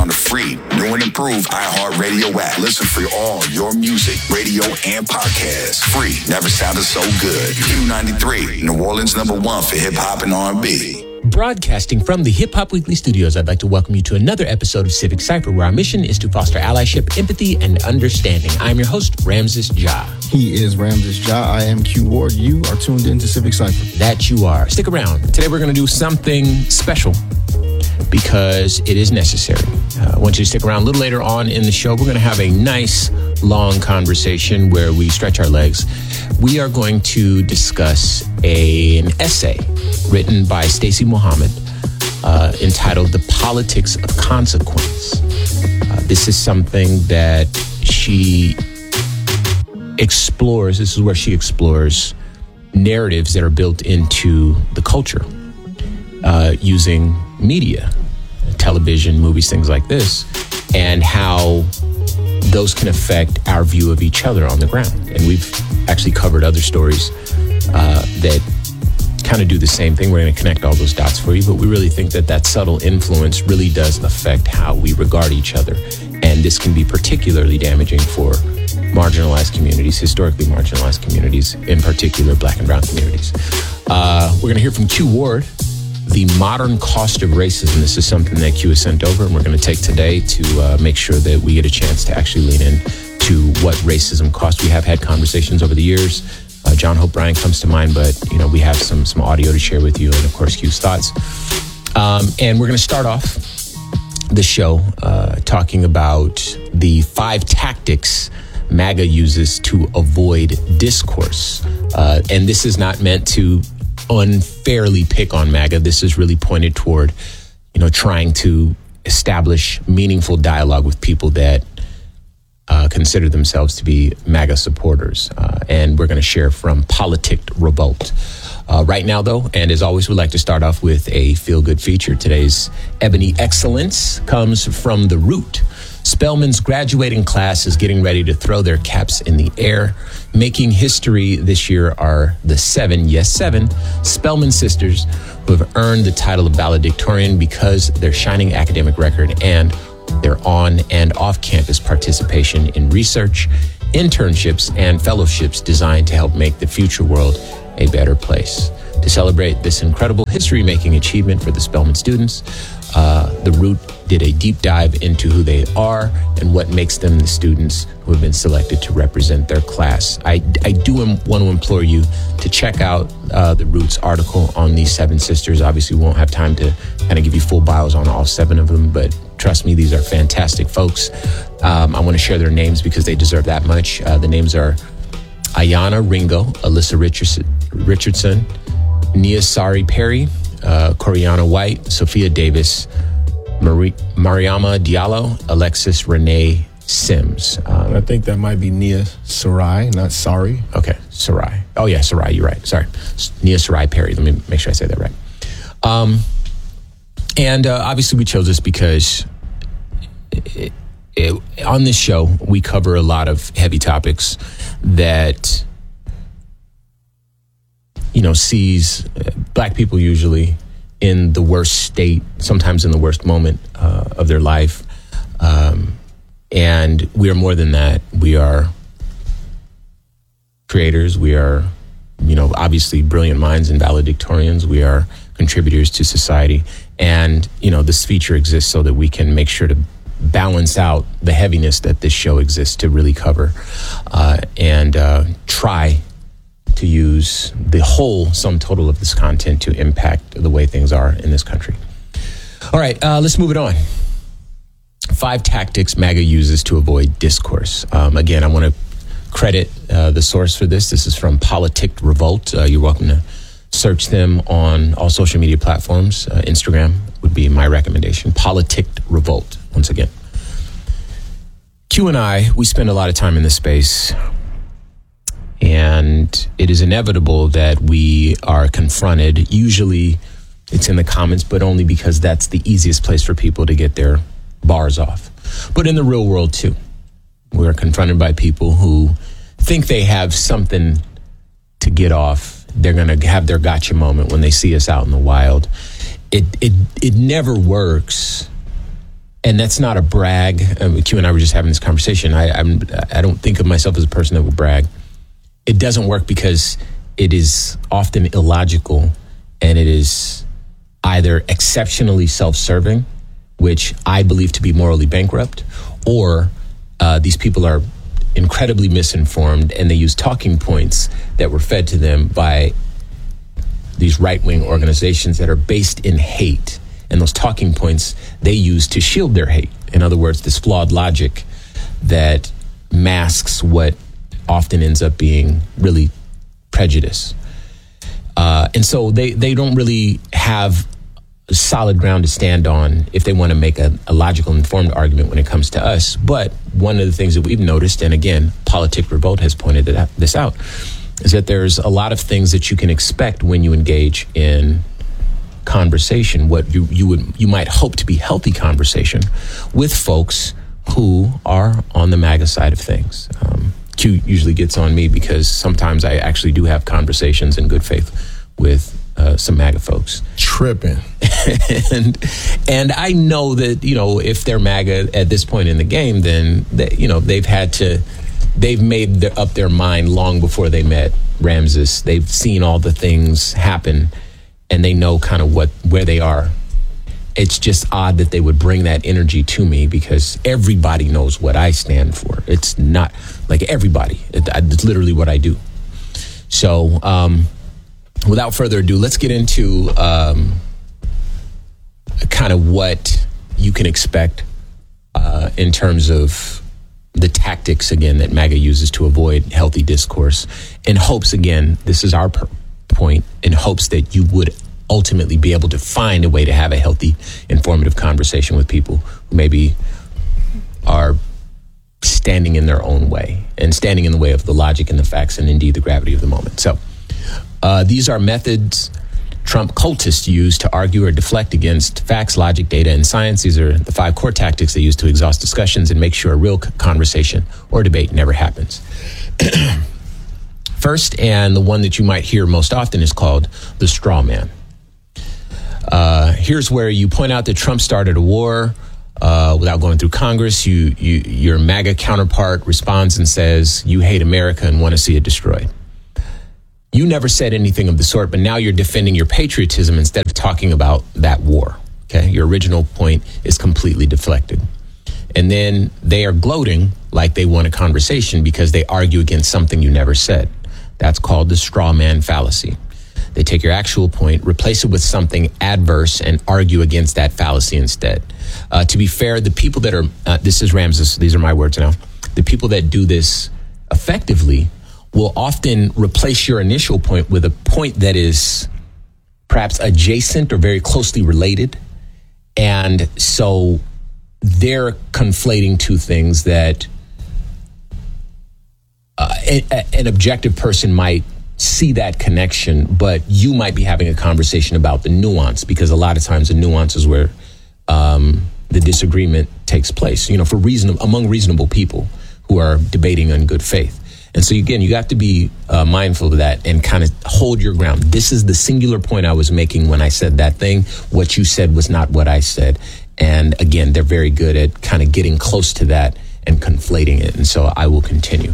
the free, new and improved iHeartRadio app. Listen for all your music, radio, and podcasts. Free. Never sounded so good. Q93, New Orleans #1 for hip-hop and R&B. Broadcasting from the Hip Hop Weekly studios, I'd like to welcome you to another episode of Civic Cypher, where our mission is to foster allyship, empathy, and understanding. I'm your host, Ramses Ja. He is Ramses Ja. I am Q Ward. You are tuned into Civic Cypher. That you are. Stick around. Today we're going to do something special because it is necessary. I want you to stick around a little later on in the show. We're going to have a nice, long conversation where we stretch our legs. We are going to discuss an essay written by Stacey Muhammad entitled The Politics of Consequence. This is something that she explores. This is where she explores narratives that are built into the culture using media, television, movies, things like this, and how those can affect our view of each other on the ground. And we've actually covered other stories that kind of do the same thing. We're going to connect all those dots for you, but we really think that that subtle influence really does affect how we regard each other. And this can be particularly damaging for marginalized communities, historically marginalized communities, in particular Black and Brown communities. We're going to hear from Q Ward, The Modern Cost of Racism. This is something that Q has sent over, and we're going to take today to make sure that we get a chance to actually lean in to what racism costs. We have had conversations over the years. John Hope Bryant comes to mind, but we have some audio to share with you, and of course Q's thoughts. And we're going to start off the show talking about the 5 tactics MAGA uses to avoid discourse. And this is not meant to unfairly pick on MAGA. This is really pointed toward, trying to establish meaningful dialogue with people that consider themselves to be MAGA supporters. And we're going to share from Politic Revolt. Right now, though, and as always, we'd like to start off with a feel-good feature. Today's Ebony Excellence comes from The Root. Spelman's graduating class is getting ready to throw their caps in the air. Making history this year are the 7 Spelman sisters who have earned the title of valedictorian because their shining academic record and their on and off-campus participation in research, internships, and fellowships designed to help make the future world a better place. To celebrate this incredible history-making achievement for the Spelman students, The Root did a deep dive into who they are and what makes them the students who have been selected to represent their class. I do want to implore you to check out The Root's article on these 7 sisters. Obviously, we won't have time to kind of give you full bios on all 7 of them, but trust me, these are fantastic folks. I want to share their names because they deserve that much. The names are Ayana Ringo, Alyssa Richardson, Nia Sari Perry, Coriana White, Sophia Davis, Mariama Diallo, Alexis Renee Sims. I think that might be Nia Sarai, not Sari. Okay, Sarai. Oh yeah, Sarai, you're right. Sorry. Nia Sarai Perry. Let me make sure I say that right. And obviously we chose this because on this show, we cover a lot of heavy topics that, sees Black people usually in the worst state, sometimes in the worst moment of their life. And we are more than that. We are creators. We are, obviously brilliant minds and valedictorians. We are contributors to society. And, this feature exists so that we can make sure to balance out the heaviness that this show exists to really cover and try to use the whole sum total of this content to impact the way things are in this country. All right, let's move it on. 5 tactics MAGA uses to avoid discourse. Again, I want to credit the source for this. This is from Politic Revolt. You're welcome to search them on all social media platforms. Instagram would be my recommendation. Politic Revolt, once again. Q and I, we spend a lot of time in this space, and it is inevitable that we are confronted. Usually it's in the comments, but only because that's the easiest place for people to get their bars off. But in the real world too, we're confronted by people who think they have something to get off. They're going to have their gotcha moment when they see us out in the wild. It never works and that's not a brag. Q and I were just having this conversation. I don't think of myself as a person that will brag. It doesn't work because it is often illogical, and it is either exceptionally self-serving, which I believe to be morally bankrupt, or these people are incredibly misinformed, and they use talking points that were fed to them by these right-wing organizations that are based in hate. And those talking points they use to shield their hate. In other words, this flawed logic that masks what often ends up being really prejudice. And so they don't really have solid ground to stand on if they want to make a logical, informed argument when it comes to us. But one of the things that we've noticed, and again, Politic Revolt has pointed this out, is that there's a lot of things that you can expect when you engage in conversation, what you might hope to be healthy conversation with folks who are on the MAGA side of things. Q usually gets on me because sometimes I actually do have conversations in good faith with some MAGA folks. Tripping. and I know that, if they're MAGA at this point in the game, then they've made up their mind long before they met Ramses. They've seen all the things happen, and they know kind of where they are. It's just odd that they would bring that energy to me because everybody knows what I stand for. It's not like everybody. It's literally what I do. So, without further ado, let's get into kind of what you can expect in terms of the tactics, again, that MAGA uses to avoid healthy discourse, in hopes, again, this is our point, in hopes that you would ultimately be able to find a way to have a healthy, informative conversation with people who maybe are standing in their own way and standing in the way of the logic and the facts and indeed the gravity of the moment. So these are methods Trump cultists use to argue or deflect against facts, logic, data, and science. These are the 5 core tactics they use to exhaust discussions and make sure a real conversation or debate never happens. First, and the one that you might hear most often, is called the straw man. Here's where you point out that Trump started a war without going through Congress. Your MAGA counterpart responds and says, you hate America and want to see it destroyed. You never said anything of the sort, but now you're defending your patriotism instead of talking about that war. Okay, your original point is completely deflected. And then they are gloating like they want a conversation because they argue against something you never said. That's called the straw man fallacy. They take your actual point, replace it with something adverse, and argue against that fallacy instead. To be fair, the people that are, this is Ramses, these are my words now, the people that do this effectively will often replace your initial point with a point that is perhaps adjacent or very closely related. And so they're conflating two things that an objective person might see that connection, but you might be having a conversation about the nuance, because a lot of times the nuance is where the disagreement takes place, for among reasonable people who are debating in good faith. And so, again, you have to be mindful of that and kind of hold your ground. This is the singular point I was making when I said that thing. What you said was not what I said. And again, they're very good at kind of getting close to that and conflating it. And so I will continue.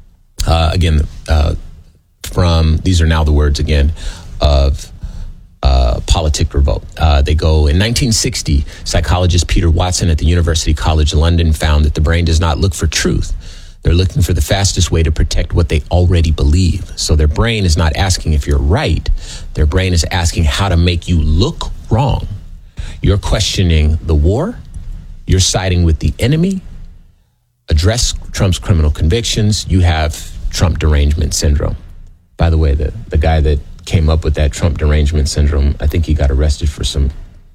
These are now the words again of Politic Revolt. They go, in 1960, psychologist Peter Watson at the University College London found that the brain does not look for truth. They're looking for the fastest way to protect what they already believe. So their brain is not asking if you're right. Their brain is asking how to make you look wrong. You're questioning the war. You're siding with the enemy. Address Trump's criminal convictions. You have Trump derangement syndrome. By the way, the guy that came up with that Trump derangement syndrome, I think he got arrested for some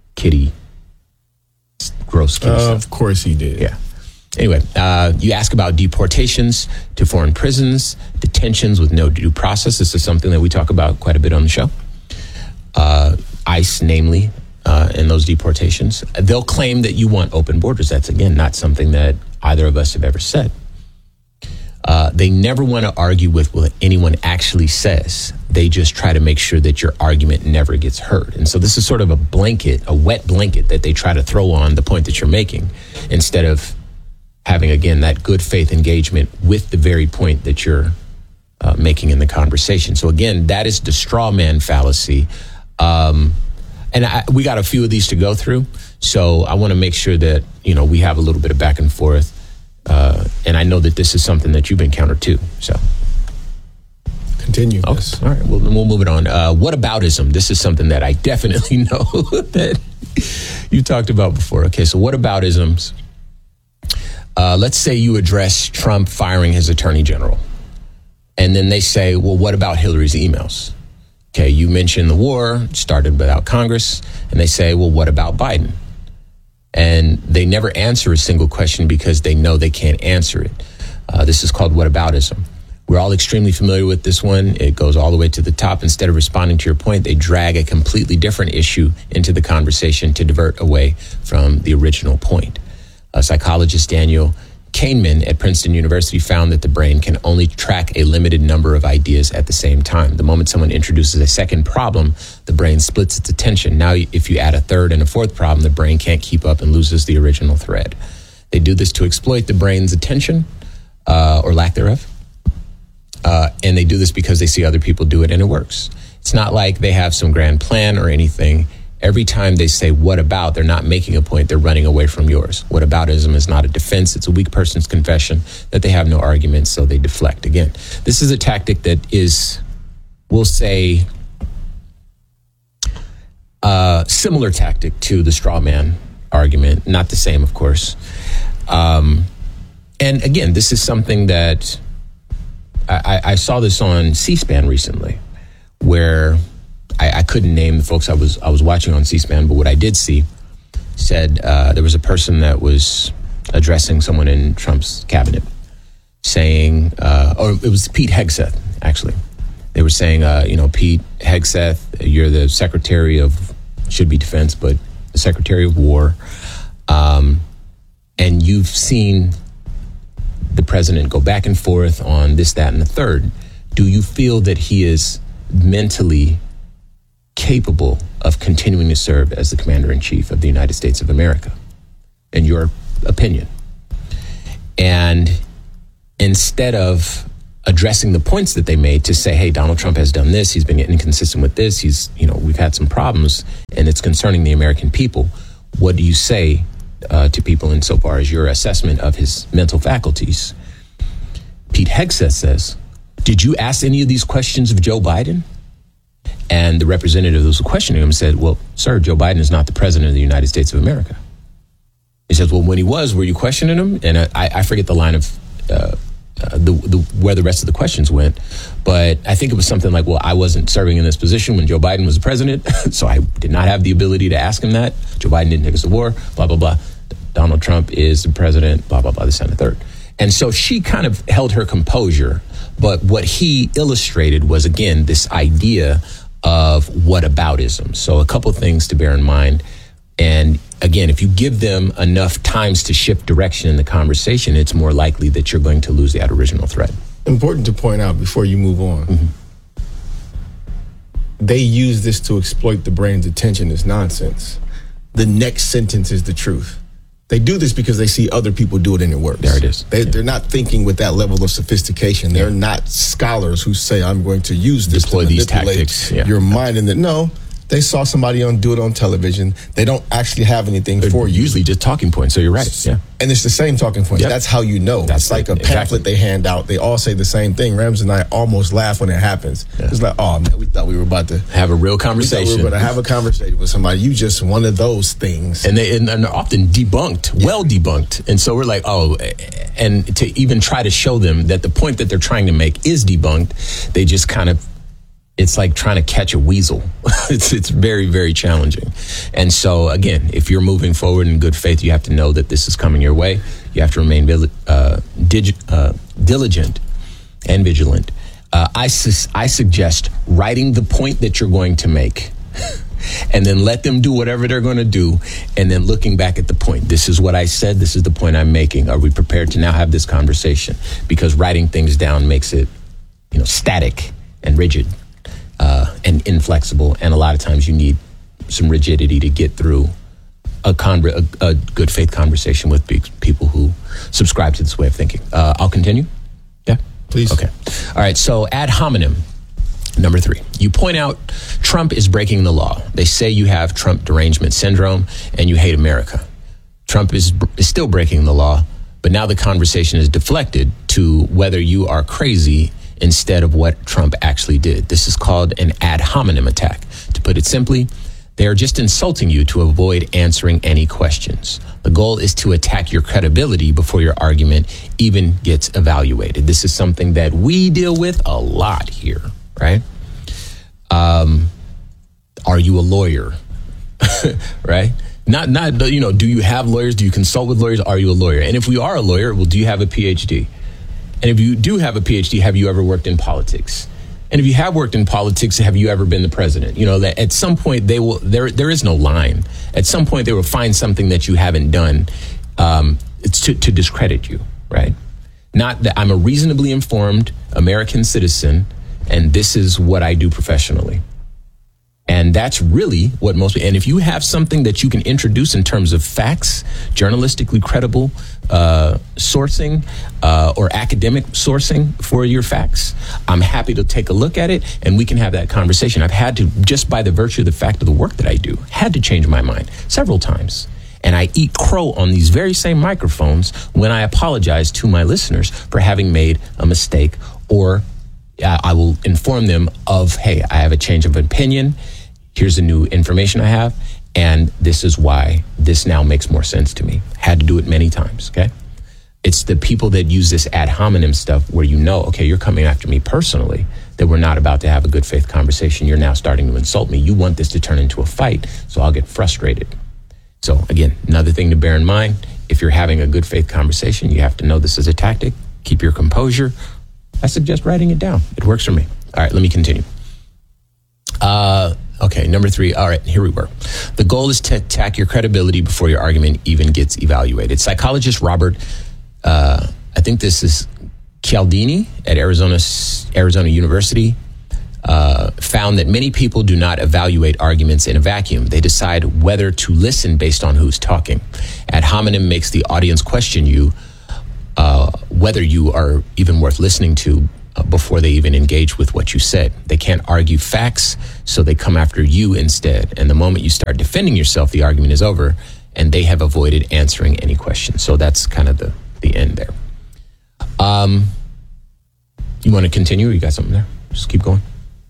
gross kitty stuff. Of course he did. Yeah. Anyway, you ask about deportations to foreign prisons, detentions with no due process. This is something that we talk about quite a bit on the show. ICE, namely, in those deportations. They'll claim that you want open borders. That's, again, not something that either of us have ever said. They never want to argue with what anyone actually says. They just try to make sure that your argument never gets heard. And so this is sort of a wet blanket that they try to throw on the point that you're making, instead of having, again, that good faith engagement with the very point that you're making in the conversation. So again, that is the straw man fallacy. We got a few of these to go through. So I want to make sure that, we have a little bit of back and forth. And I know that this is something that you've encountered too. So continue. Okay. Yes. All right. Well, then we'll move it on. Whataboutism. This is something that I definitely know that you talked about before. Okay. So whataboutisms. Let's say you address Trump firing his attorney general. And then they say, well, what about Hillary's emails? Okay. You mentioned the war started without Congress. And they say, well, what about Biden? And they never answer a single question because they know they can't answer it. This is called whataboutism. We're all extremely familiar with this one. It goes all the way to the top. Instead of responding to your point, they drag a completely different issue into the conversation to divert away from the original point. Psychologist Daniel Kahneman at Princeton University found that the brain can only track a limited number of ideas at the same time. The moment someone introduces a second problem, the brain splits its attention. Now, if you add a third and a fourth problem, the brain can't keep up and loses the original thread. They do this to exploit the brain's attention or lack thereof. And they do this because they see other people do it and it works. It's not like they have some grand plan or anything. Every time they say, what about, they're not making a point, they're running away from yours. Whataboutism is not a defense. It's a weak person's confession that they have no arguments, so they deflect. Again, this is a tactic that is, we'll say, similar tactic to the straw man argument. Not the same, of course. And again, this is something that I saw this on C-SPAN recently, where I couldn't name the folks I was watching on C-SPAN, but what I did see said there was a person that was addressing someone in Trump's cabinet, saying, or it was Pete Hegseth, actually. They were saying, Pete Hegseth, you're the Secretary of, should be Defense, but the Secretary of War, and you've seen the president go back and forth on this, that, and the third. Do you feel that he is mentally capable of continuing to serve as the Commander-in-Chief of the United States of America, in your opinion? And instead of addressing the points that they made to say, hey, Donald Trump has done this, he's been inconsistent with this, we've had some problems, and it's concerning the American people, what do you say to people insofar as your assessment of his mental faculties? Pete Hegseth says, did you ask any of these questions of Joe Biden? And the representative who was questioning him said, well, sir, Joe Biden is not the president of the United States of America. He says, well, when he was, were you questioning him? And I forget the line of where the rest of the questions went, but I think it was something like, well, I wasn't serving in this position when Joe Biden was the president, so I did not have the ability to ask him that. Joe Biden didn't take us to war, blah, blah, blah. Donald Trump is the president, blah, blah, blah, this and the third. And so she kind of held her composure, but what he illustrated was, again, this idea of whataboutism. So a couple things to bear in mind. And again, if you give them enough times to shift direction in the conversation, it's more likely that you're going to lose that original thread. Important to point out before you move on, they use this to exploit the brain's attention as nonsense. The next sentence is the truth. They do this because they see other people do it and it works. There it is. They're not thinking with that level of sophistication. They're not scholars who say, I'm going to use this deploy to these manipulate tactics. your mind. And that, no, they saw somebody do it on television. They don't actually have anything for you. Usually just talking points. So you're right. Yeah. And it's the same talking points. Yep. That's how you know. That's it's like a exactly. pamphlet they hand out. They all say the same thing. Rams and I almost laugh when it happens. Yeah. It's like, oh, man, we thought we were about to have a real conversation. We were going to have a conversation with somebody. You just one of those things. And they're often debunked, well debunked. And so we're like, oh, and to even try to show them that the point that they're trying to make is debunked, they just kind of, it's like trying to catch a weasel. It's very, very challenging. And so, again, if you're moving forward in good faith, you have to know that this is coming your way. You have to remain diligent and vigilant. I suggest writing the point that you're going to make and then let them do whatever they're going to do, and then looking back at the point. This is what I said. This is the point I'm making. Are we prepared to now have this conversation? Because writing things down makes it, static and rigid and inflexible. And a lot of times you need some rigidity to get through a good faith conversation with people who subscribe to this way of thinking. I'll continue. Yeah, please. Okay. All right. So ad hominem. Number 3, you point out Trump is breaking the law. They say you have Trump derangement syndrome and you hate America. Trump is still breaking the law, but now the conversation is deflected to whether you are crazy instead of what Trump actually did. This is called an ad hominem attack. To put it simply, they are just insulting you to avoid answering any questions. The goal is to attack your credibility before your argument even gets evaluated. This is something that we deal with a lot here. Right? Are you a lawyer? Right? Not, do you have lawyers? Do you consult with lawyers? Are you a lawyer? And if we are a lawyer, well, do you have a PhD? And if you do have a PhD, have you ever worked in politics? And if you have worked in politics, have you ever been the president? That at some point there is no line. At some point they will find something that you haven't done it's to discredit you, right? Not that I'm a reasonably informed American citizen and this is what I do professionally. And that's really what most people, and if you have something that you can introduce in terms of facts, journalistically credible sourcing or academic sourcing for your facts, I'm happy to take a look at it and we can have that conversation. I've had to, just by the virtue of the fact of the work that I do, had to change my mind several times. And I eat crow on these very same microphones when I apologize to my listeners for having made a mistake, or I will inform them of, hey, I have a change of opinion. Here's the new information I have. And this is why this now makes more sense to me. Had to do it many times, okay? It's the people that use this ad hominem stuff where okay, you're coming after me personally, that we're not about to have a good faith conversation. You're now starting to insult me. You want this to turn into a fight, so I'll get frustrated. So again, another thing to bear in mind, if you're having a good faith conversation, you have to know this is a tactic. Keep your composure. I suggest writing it down. It works for me. All right, let me continue. Okay, number 3. All right, here we were. The goal is to attack your credibility before your argument even gets evaluated. Psychologist Robert, I think this is Cialdini at Arizona University, found that many people do not evaluate arguments in a vacuum. They decide whether to listen based on who's talking. Ad hominem makes the audience question you whether you are even worth listening to before they even engage with what you said. They can't argue facts, so they come after you instead. And the moment you start defending yourself, the argument is over, and they have avoided answering any questions. So that's kind of the end there. You want to continue? You got something there? Just keep going.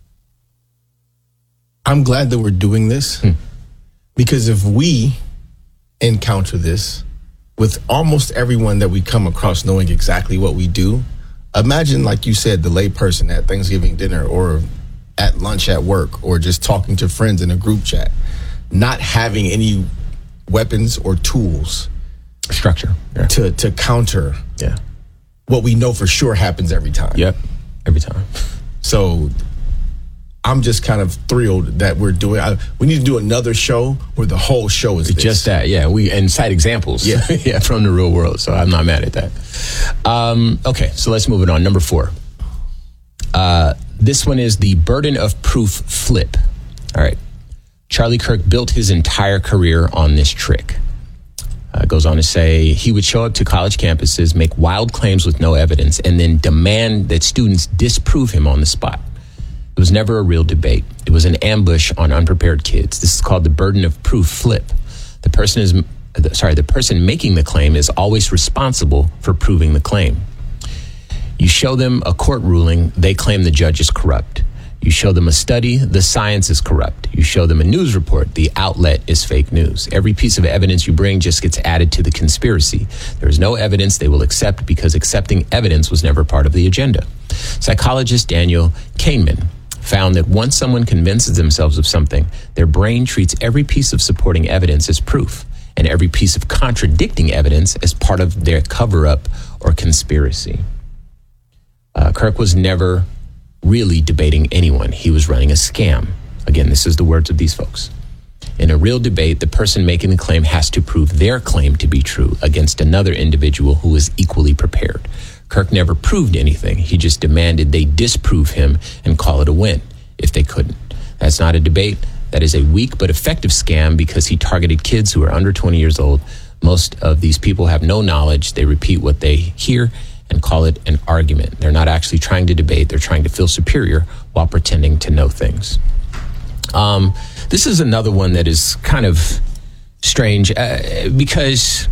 I'm glad that we're doing this because if we encounter this with almost everyone that we come across knowing exactly what we do, imagine, like you said, the lay person at Thanksgiving dinner or at lunch at work or just talking to friends in a group chat, not having any weapons or tools, structure to counter what we know for sure happens every time. Yep, every time. So I'm just kind of thrilled that we're doing. We need to do another show where the whole show is just that. Yeah, and cite examples. Yeah, from the real world. So I'm not mad at that. Okay, so let's move it on. Number 4. This one is the burden of proof flip. All right, Charlie Kirk built his entire career on this trick. Goes on to say he would show up to college campuses, make wild claims with no evidence, and then demand that students disprove him on the spot. It was never a real debate. It was an ambush on unprepared kids. This is called the burden of proof flip. The person making the claim is always responsible for proving the claim. You show them a court ruling, they claim the judge is corrupt. You show them a study, the science is corrupt. You show them a news report, the outlet is fake news. Every piece of evidence you bring just gets added to the conspiracy. There is no evidence they will accept because accepting evidence was never part of the agenda. Psychologist Daniel Kahneman found that once someone convinces themselves of something, their brain treats every piece of supporting evidence as proof and every piece of contradicting evidence as part of their cover-up or conspiracy. Kirk was never really debating anyone. He was running a scam. Again, this is the words of these folks. In a real debate, the person making the claim has to prove their claim to be true against another individual who is equally prepared. Kirk never proved anything. He just demanded they disprove him and call it a win if they couldn't. That's not a debate. That is a weak but effective scam because he targeted kids who are under 20 years old. Most of these people have no knowledge. They repeat what they hear and call it an argument. They're not actually trying to debate. They're trying to feel superior while pretending to know things. This is another one that is kind of strange because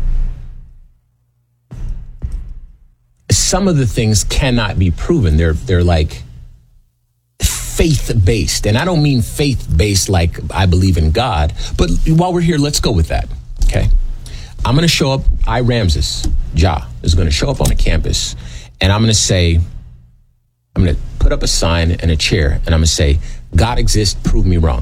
some of the things cannot be proven. They're like faith-based. And I don't mean faith-based like I believe in God. But while we're here, let's go with that. Okay? I'm going to show up. Ramses Jah is going to show up on a campus. And I'm going to say, I'm going to put up a sign and a chair. And I'm going to say, God exists, prove me wrong.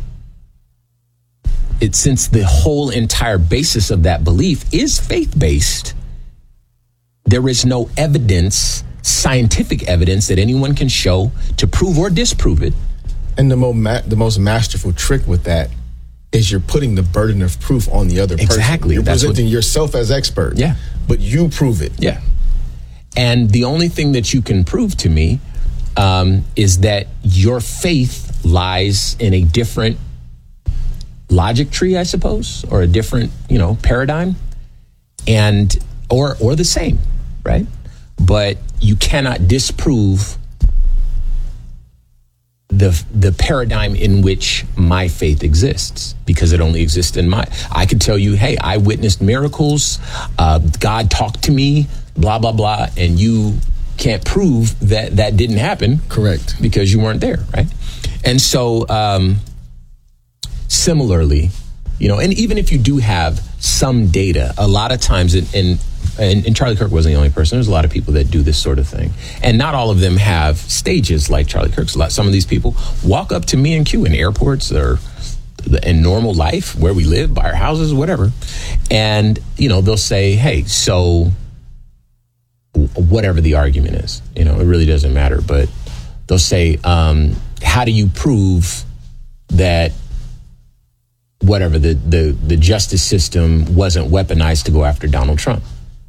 Since the whole entire basis of that belief is faith-based, there is no evidence, scientific evidence that anyone can show to prove or disprove it. And the most masterful trick with that is you're putting the burden of proof on the other person. Exactly. You're presenting yourself as expert. Yeah. But you prove it. Yeah. And the only thing that you can prove to me is that your faith lies in a different logic tree, I suppose, or a different, paradigm, and or the same, right? But you cannot disprove the paradigm in which my faith exists, because it only exists in I could tell you, hey, I witnessed miracles, God talked to me, blah, blah, blah, and you can't prove that didn't happen. Correct. Because you weren't there, right? And so, similarly, and even if you do have some data, a lot of times, and Charlie Kirk wasn't the only person. There's a lot of people that do this sort of thing. And not all of them have stages like Charlie Kirk's. Some of these people walk up to me and Q in airports or in normal life where we live, by our houses, whatever. And, they'll say, hey, so whatever the argument is, it really doesn't matter. But they'll say, how do you prove that whatever the justice system wasn't weaponized to go after Donald Trump?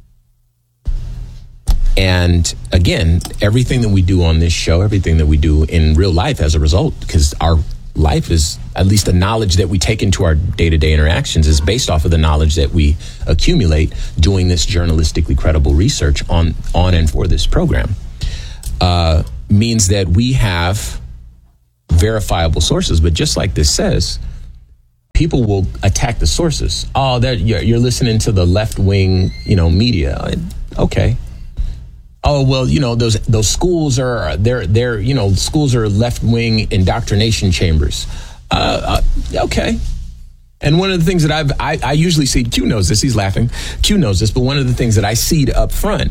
And again, everything that we do on this show, everything that we do in real life as a result, because our life is, at least the knowledge that we take into our day-to-day interactions is based off of the knowledge that we accumulate doing this journalistically credible research on and for this program, means that we have verifiable sources. But just like this says, people will attack the sources. Oh, you're listening to the left-wing, media. Okay. Oh, well, those schools are schools are left-wing indoctrination chambers. Okay. And one of the things that I usually see, Q knows this, he's laughing. Q knows this, but one of the things that I see up front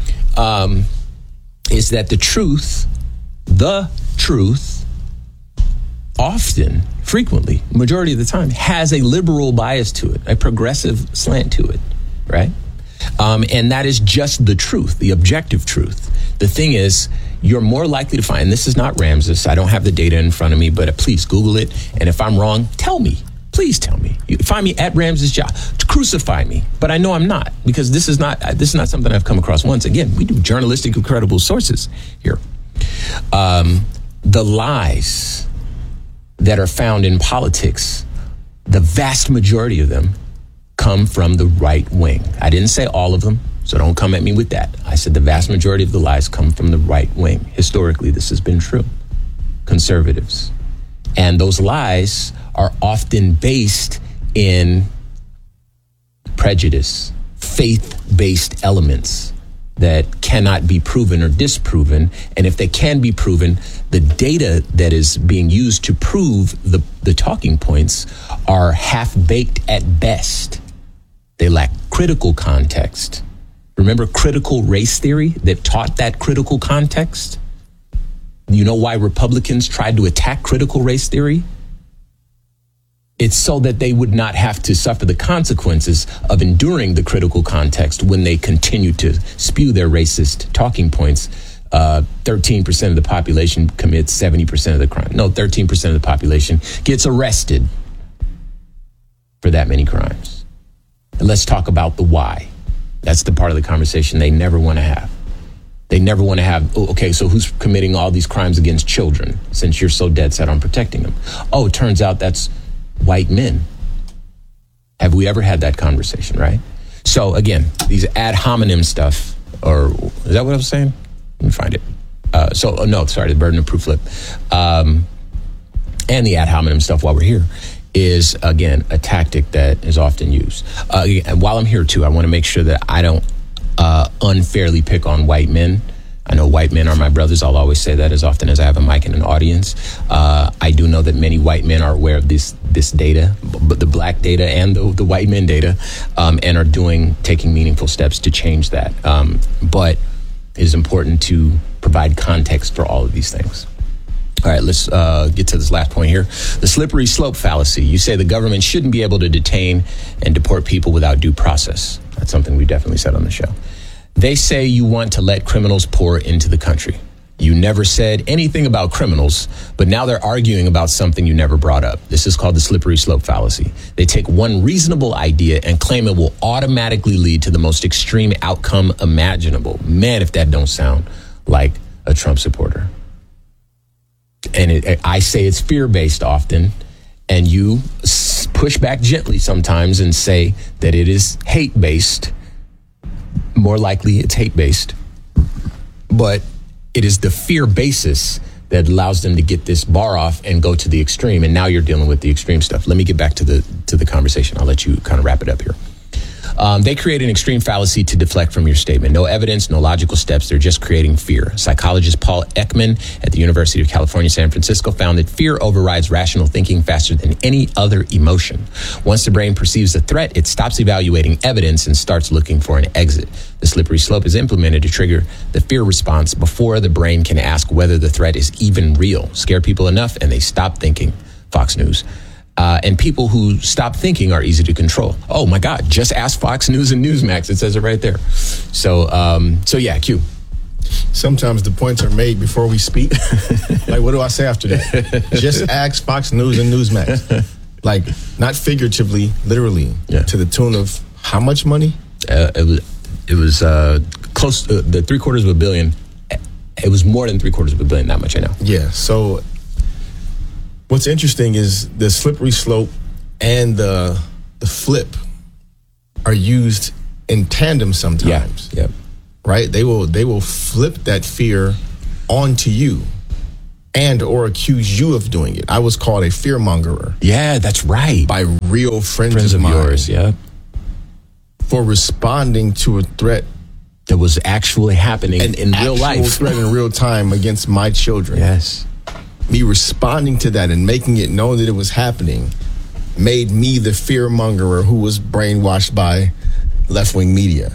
is that the truth often, frequently, majority of the time, has a liberal bias to it, a progressive slant to it, right? And that is just the truth, the objective truth. The thing is, you're more likely to find, this is not Ramses, I don't have the data in front of me, but please Google it. And if I'm wrong, tell me. Please tell me. You find me at Ramses Jah. Crucify me. But I know I'm not, because this is not something I've come across once. Again, we do journalistically credible sources here. The lies that are found in politics, the vast majority of them come from the right wing. I didn't say all of them, so don't come at me with that. I said the vast majority of the lies come from the right wing. Historically, this has been true. Conservatives. And those lies are often based in prejudice, faith-based elements that cannot be proven or disproven. And if they can be proven, the data that is being used to prove the talking points are half-baked at best. They lack critical context. Remember critical race theory that taught that critical context? You know why Republicans tried to attack critical race theory? It's so that they would not have to suffer the consequences of enduring the critical context when they continue to spew their racist talking points. 13% of the population commits 70% of the crime. No, 13% of the population gets arrested for that many crimes. And let's talk about the why. That's the part of the conversation they never want to have. They never want to have, okay, so who's committing all these crimes against children since you're so dead set on protecting them? Oh, it turns out that's white men. Have we ever had that conversation, right? So again, these ad hominem stuff, or is that what I was saying? Let me find it. The burden of proof flip. And the ad hominem stuff while we're here is, again, a tactic that is often used. And while I'm here, too, I want to make sure that I don't unfairly pick on white men. I know white men are my brothers. I'll always say that as often as I have a mic in an audience. I do know that many white men are aware of this data, but the black data and the white men data, and are taking meaningful steps to change that. But it is important to provide context for all of these things. All right, let's get to this last point here. The slippery slope fallacy. You say the government shouldn't be able to detain and deport people without due process. That's something we definitely said on the show. They say you want to let criminals pour into the country. You never said anything about criminals, but now they're arguing about something you never brought up. This is called the slippery slope fallacy. They take one reasonable idea and claim it will automatically lead to the most extreme outcome imaginable. Man, if that don't sound like a Trump supporter. And I say it's fear-based often, and you push back gently sometimes and say that it is hate-based. More likely it's hate-based. But it is the fear basis that allows them to get this bar off and go to the extreme. And now you're dealing with the extreme stuff. Let me get back to the conversation. I'll let you kind of wrap it up here. They create an extreme fallacy to deflect from your statement. No evidence, no logical steps. They're just creating fear. Psychologist Paul Ekman at the University of California, San Francisco found that fear overrides rational thinking faster than any other emotion. Once the brain perceives a threat, it stops evaluating evidence and starts looking for an exit. The slippery slope is implemented to trigger the fear response before the brain can ask whether the threat is even real. Scare people enough and they stop thinking. Fox News. And people who stop thinking are easy to control. Oh my God, just ask Fox News and Newsmax. It says it right there. So yeah, Q. Sometimes the points are made before we speak. Like, what do I say after that? Just ask Fox News and Newsmax. Like, not figuratively, literally, to the tune of how much money? It was close to the $750 million. It was more than $750 million. That much I know. Yeah. So what's interesting is the slippery slope and the flip are used in tandem sometimes. Yeah. Right? They will flip that fear onto you and or accuse you of doing it. I was called a fearmongerer. Yeah, that's right. By real friends of mine. Yours, yeah. For responding to a threat that was actually happening in real life. An threat in real time against my children. Yes. Me responding to that and making it known that it was happening made me the fearmongerer who was brainwashed by left-wing media.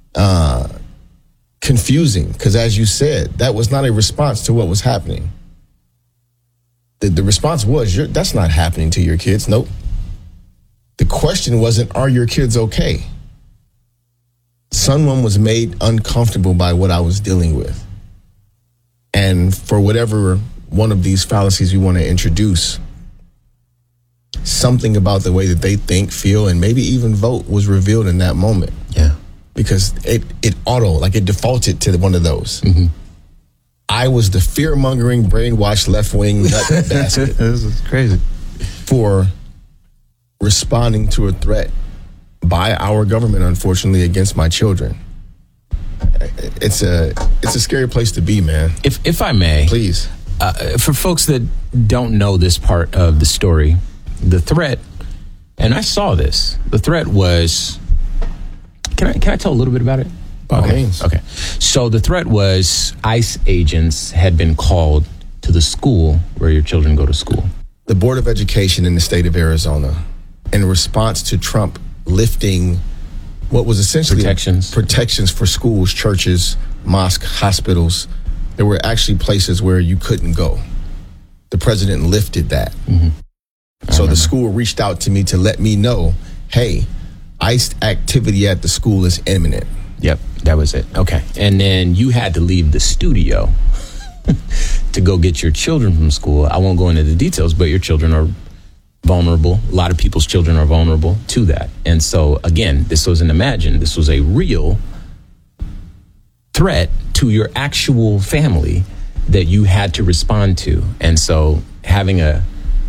Confusing, because as you said, that was not a response to what was happening. The response was, that's not happening to your kids. Nope. The question wasn't, are your kids okay? Someone was made uncomfortable by what I was dealing with. And for whatever one of these fallacies we want to introduce, something about the way that they think, feel, and maybe even vote was revealed in that moment. Yeah. Because it defaulted to one of those. Mm-hmm. I was the fear-mongering, brainwashed left-wing nut basket. This is crazy. For responding to a threat by our government, unfortunately, against my children. It's a scary place to be, man. If I may, please. For folks that don't know this part of the story, the threat, and I saw this. The threat was. Can I tell a little bit about it? By all means. Okay. So the threat was ICE agents had been called to the school where your children go to school. The Board of Education in the state of Arizona, in response to Trump lifting what was essentially protections for schools, churches, mosques, hospitals. There were actually places where you couldn't go. The president lifted that. Mm-hmm. So the school reached out to me to let me know, hey, ICE activity at the school is imminent. Yep, that was it. Okay. And then you had to leave the studio to go get your children from school. I won't go into the details, but your children are vulnerable. A lot of people's children are vulnerable to that. And so, again, this wasn't imagined. This was a real threat to your actual family that you had to respond to. And so having a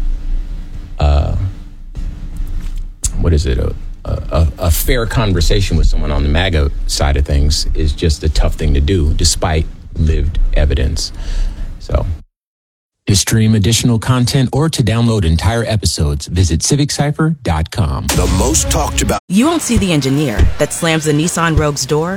fair conversation with someone on the MAGA side of things is just a tough thing to do, despite lived evidence. So, to stream additional content or to download entire episodes, visit civiccypher.com. The most talked about. You won't see the engineer that slams the Nissan Rogue's door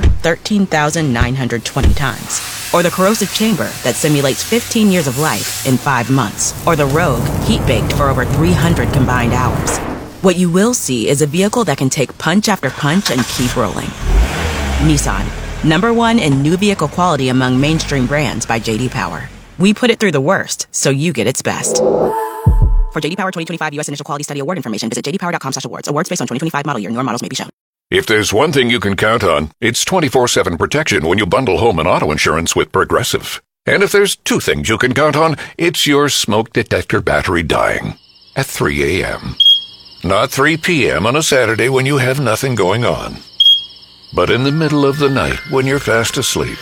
13,920 times. Or the corrosive chamber that simulates 15 years of life in 5 months. Or the Rogue heat-baked for over 300 combined hours. What you will see is a vehicle that can take punch after punch and keep rolling. Nissan, #1 in new vehicle quality among mainstream brands by J.D. Power. We put it through the worst, so you get its best. For J.D. Power 2025 U.S. Initial Quality Study Award information, visit jdpower.com/awards. Awards based on 2025 model year. Newer models may be shown. If there's one thing you can count on, it's 24/7 protection when you bundle home and auto insurance with Progressive. And if there's two things you can count on, it's your smoke detector battery dying at 3 a.m. Not 3 p.m. on a Saturday when you have nothing going on, but in the middle of the night when you're fast asleep.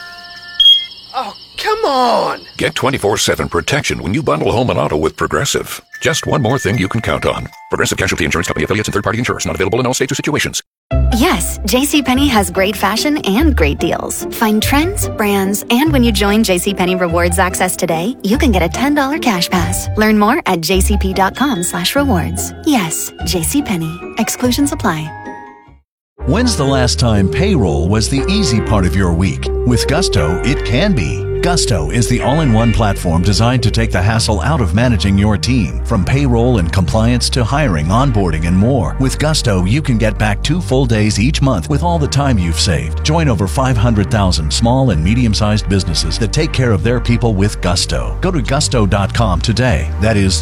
Oh, come on! Get 24/7 protection when you bundle home and auto with Progressive. Just one more thing you can count on. Progressive Casualty Insurance Company affiliates and third-party insurers. Not available in all states or situations. Yes, JCPenney has great fashion and great deals. Find trends, brands, and when you join JCPenney Rewards Access today, you can get a $10 cash pass. Learn more at jcp.com/rewards. Yes, JCPenney. Exclusions apply. When's the last time payroll was the easy part of your week? With Gusto, it can be. Gusto is the all-in-one platform designed to take the hassle out of managing your team. From payroll and compliance to hiring, onboarding, and more. With Gusto, you can get back 2 full days each month with all the time you've saved. Join over 500,000 small and medium-sized businesses that take care of their people with Gusto. Go to gusto.com today. That is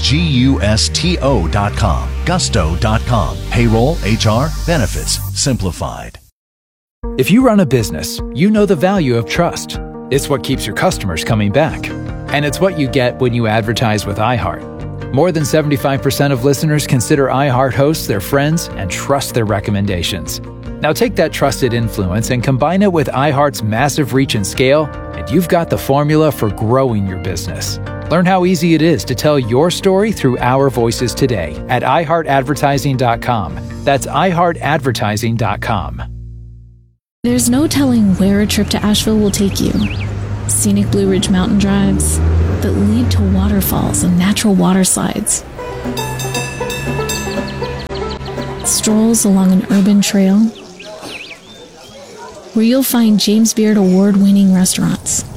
GUSTO.com. Gusto.com. Payroll, HR, benefits, simplified. If you run a business, you know the value of trust. It's what keeps your customers coming back. And it's what you get when you advertise with iHeart. More than 75% of listeners consider iHeart hosts their friends and trust their recommendations. Now take that trusted influence and combine it with iHeart's massive reach and scale, and you've got the formula for growing your business. Learn how easy it is to tell your story through our voices today at iHeartAdvertising.com. That's iHeartAdvertising.com. There's no telling where a trip to Asheville will take you. Scenic Blue Ridge mountain drives that lead to waterfalls and natural water slides. Strolls along an urban trail where you'll find James Beard award-winning restaurants.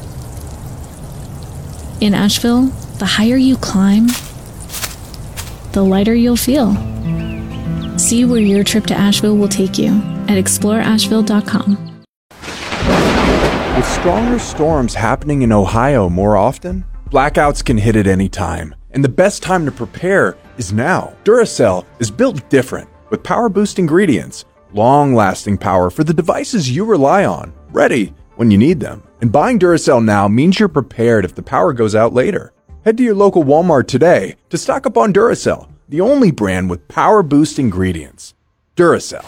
In Asheville, the higher you climb, the lighter you'll feel. See where your trip to Asheville will take you at exploreasheville.com. With stronger storms happening in Ohio more often, blackouts can hit at any time, and the best time to prepare is now. Duracell is built different, with power-boost ingredients, long-lasting power for the devices you rely on, ready when you need them. And buying Duracell now means you're prepared if the power goes out later. Head to your local Walmart today to stock up on Duracell, the only brand with power-boost ingredients. Duracell.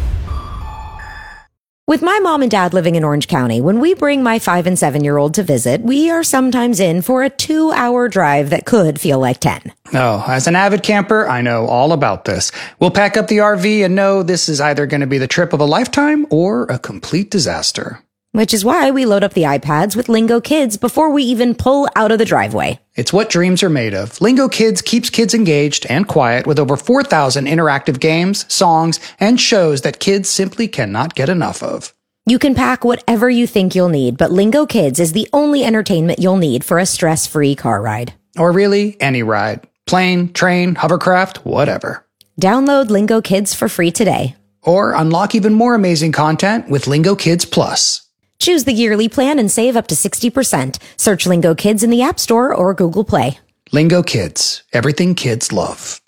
With my mom and dad living in Orange County, when we bring my 5 and 7-year-old to visit, we are sometimes in for a 2-hour drive that could feel like 10. Oh, as an avid camper, I know all about this. We'll pack up the RV and know this is either going to be the trip of a lifetime or a complete disaster. Which is why we load up the iPads with Lingo Kids before we even pull out of the driveway. It's what dreams are made of. Lingo Kids keeps kids engaged and quiet with over 4,000 interactive games, songs, and shows that kids simply cannot get enough of. You can pack whatever you think you'll need, but Lingo Kids is the only entertainment you'll need for a stress-free car ride. Or really, any ride. Plane, train, hovercraft, whatever. Download Lingo Kids for free today. Or unlock even more amazing content with Lingo Kids Plus. Choose the yearly plan and save up to 60%. Search Lingo Kids in the App Store or Google Play. Lingo Kids. Everything kids love.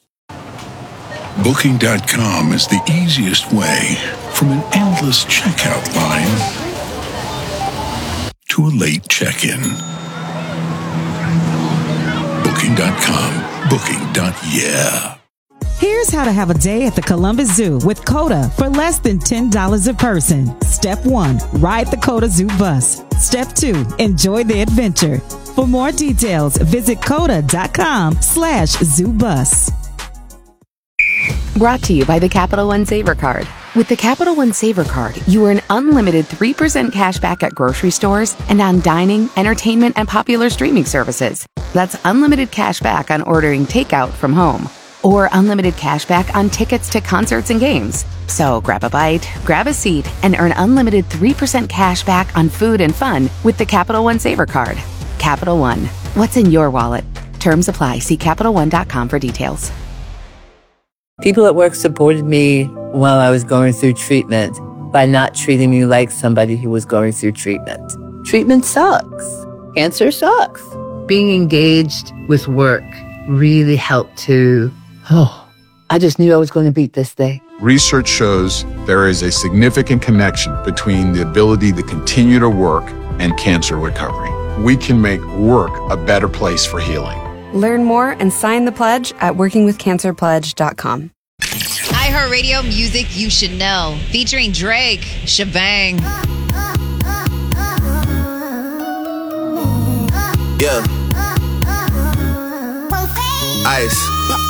Booking.com is the easiest way from an endless checkout line to a late check-in. Booking.com. Booking.yeah. Here's how to have a day at the Columbus Zoo with CODA for less than $10 a person. Step 1, ride the CODA Zoo bus. Step 2, enjoy the adventure. For more details, visit coda.com/zoobus. Brought to you by the Capital One Saver Card. With the Capital One Saver Card, you earn unlimited 3% cash back at grocery stores and on dining, entertainment, and popular streaming services. That's unlimited cash back on ordering takeout from home. Or unlimited cash back on tickets to concerts and games. So grab a bite, grab a seat, and earn unlimited 3% cash back on food and fun with the Capital One Saver Card. Capital One. What's in your wallet? Terms apply. See CapitalOne.com for details. People at work supported me while I was going through treatment by not treating me like somebody who was going through treatment. Treatment sucks. Cancer sucks. Being engaged with work really helped to, I just knew I was going to beat this thing. Research shows there is a significant connection between the ability to continue to work and cancer recovery. We can make work a better place for healing. Learn more and sign the pledge at workingwithcancerpledge.com. iHeartRadio music you should know. Featuring Drake, Shebang. Yeah. Ice.